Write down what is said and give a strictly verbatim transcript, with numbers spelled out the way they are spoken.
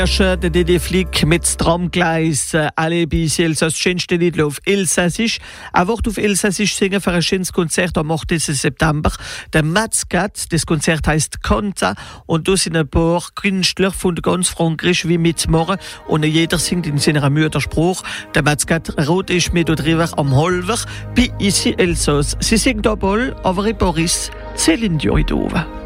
Der D D Flick mit Tramgleis, alle bis Elsass, schönste Lied auf Elsassisch. Ein Wort auf Elsassisch singen für ein schönes Konzert am achten September. Der Matzgat, das Konzert heißt Konza und da sind ein paar Künstler von ganz Frankreich wie mitmachen und jeder singt in seiner Muttersprache. Der Matzgat rot ist mit drüber am Holver, bei ici Elsass. Sie singt da bald, aber Boris, Céline Dion ist oben.